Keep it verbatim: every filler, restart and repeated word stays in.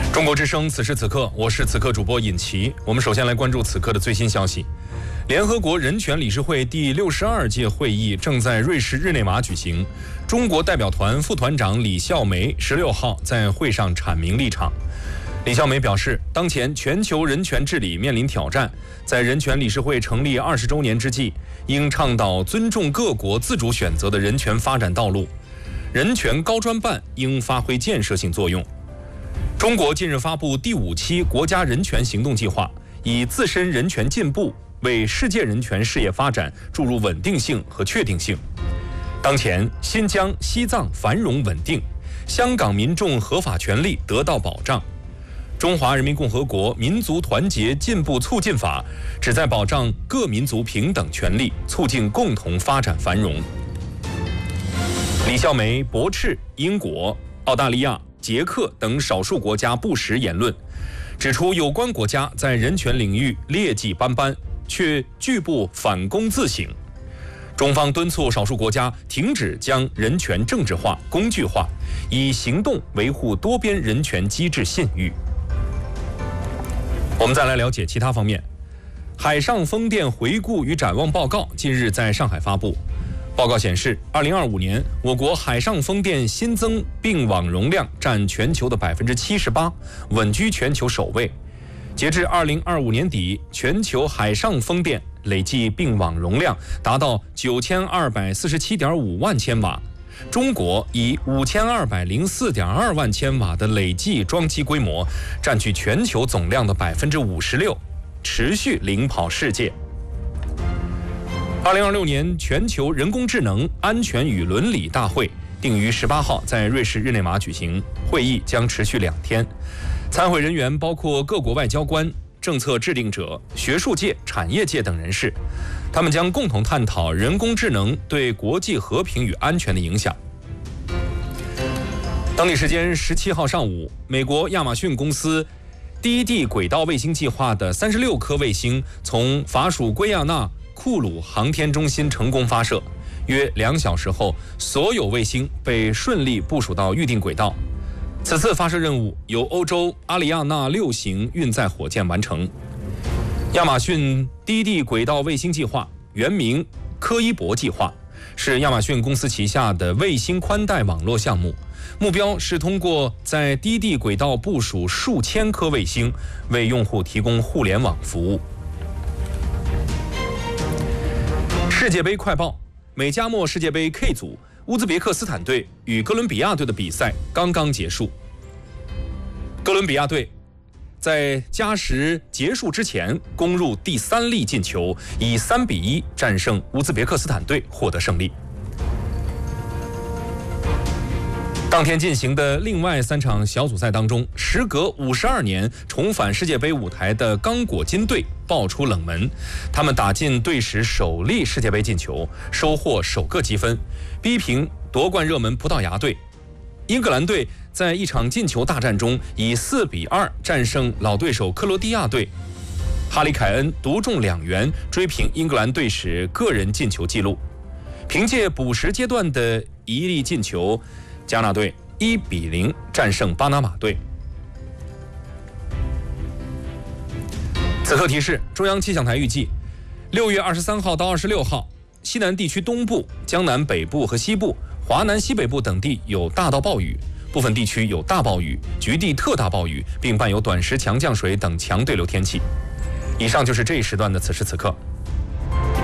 中国之声，此时此刻，我是此刻主播尹奇。我们首先来关注此刻的最新消息。联合国人权理事会第六十二届会议正在瑞士日内瓦举行。中国代表团副团长李孝梅十六号在会上阐明立场。李孝梅表示，当前全球人权治理面临挑战，在人权理事会成立二十周年之际，应倡导尊重各国自主选择的人权发展道路。人权高专办应发挥建设性作用。中国近日发布第五期国家人权行动计划，以自身人权进步为世界人权事业发展注入稳定性和确定性。当前，新疆、西藏繁荣稳定，香港民众合法权利得到保障。中华人民共和国民族团结进步促进法旨在保障各民族平等权利，促进共同发展繁荣。李孝梅驳斥英国、澳大利亚、捷克等少数国家不实言论，指出有关国家在人权领域劣迹斑斑，却拒不反躬自省。中方敦促少数国家停止将人权政治化、工具化，以行动维护多边人权机制信誉。我们再来了解其他方面。海上风电回顾与展望报告近日在上海发布。报告显示，二零二五年我国海上风电新增并网容量占全球的百分之七十八，稳居全球首位。截至二零二五年底，全球海上风电累计并网容量达到九千二百四十七点五万千瓦。中国以五千二百零四点二万千瓦的累计装机规模，占据全球总量的百分之五十六，持续领跑世界。二零二六年全球人工智能安全与伦理大会定于十八号在瑞士日内瓦举行，会议将持续两天。参会人员包括各国外交官、政策制定者、学术界、产业界等人士，他们将共同探讨人工智能对国际和平与安全的影响。当地时间十七号上午，美国亚马逊公司低地轨道卫星计划的三十六颗卫星从法属圭亚那库鲁航天中心成功发射，约两小时后，所有卫星被顺利部署到预定轨道。此次发射任务由欧洲阿里亚纳六型运载火箭完成。亚马逊低地轨道卫星计划原名科伊伯计划，是亚马逊公司旗下的卫星宽带网络项目，目标是通过在低地轨道部署数千颗卫星，为用户提供互联网服务。世界杯快报：美加墨世界杯 K 组，乌兹别克斯坦队与哥伦比亚队的比赛刚刚结束。哥伦比亚队在加时结束之前攻入第三粒进球，以三比一战胜乌兹别克斯坦队，获得胜利。当天进行的另外三场小组赛当中，时隔五十二年重返世界杯舞台的刚果金队爆出冷门，他们打进队史首粒世界杯进球，收获首个积分，逼平夺冠热门葡萄牙队。英格兰队在一场进球大战中以四比二战胜老对手克罗地亚队，哈里凯恩独中两元，追平英格兰队史个人进球纪录。凭借补时阶段的一粒进球，加纳队一比零战胜巴拿马队。此刻提示：中央气象台预计，六月二十三号到二十六号，西南地区东部、江南北部和西部、华南西北部等地有大到暴雨，部分地区有大暴雨、局地特大暴雨，并伴有短时强降水等强对流天气。以上就是这一时段的此时此刻。